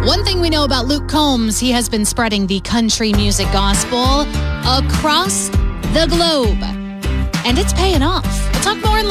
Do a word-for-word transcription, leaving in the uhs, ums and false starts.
One thing we know about Luke Combs, he has been spreading the country music gospel across the globe. And it's paying off. We'll talk more in